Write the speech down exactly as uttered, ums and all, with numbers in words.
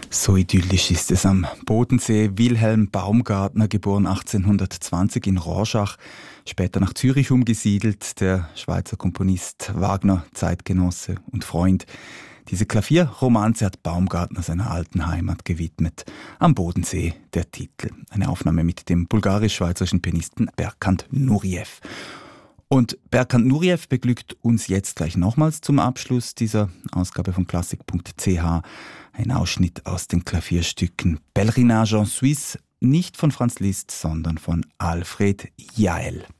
So idyllisch ist es am Bodensee. Wilhelm Baumgartner, geboren achtzehnhundertzwanzig in Rorschach, später nach Zürich umgesiedelt, der Schweizer Komponist, Wagner, Zeitgenosse und Freund. Diese Klavierromanze hat Baumgartner seiner alten Heimat gewidmet. Am Bodensee der Titel. Eine Aufnahme mit dem bulgarisch-schweizerischen Pianisten Berkant Nureyev. Und Berkant Nureyev beglückt uns jetzt gleich nochmals zum Abschluss dieser Ausgabe von Klassik punkt c h. Ein Ausschnitt aus den Klavierstücken Pèlerinage en Suisse, nicht von Franz Liszt, sondern von Alfred Jael.